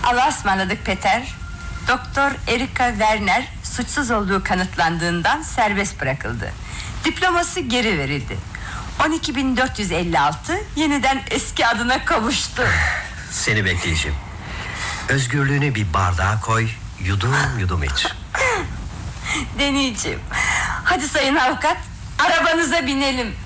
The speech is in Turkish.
Allah'a ısmarladık Peter. Doktor Erika Werner suçsuz olduğu kanıtlandığından serbest bırakıldı. Diploması geri verildi. 12.456 yeniden eski adına kavuştu. Seni bekleyeceğim. Özgürlüğünü bir bardağa koy, yudum yudum iç. Deneyeceğim. Hadi sayın avukat, arabanıza binelim.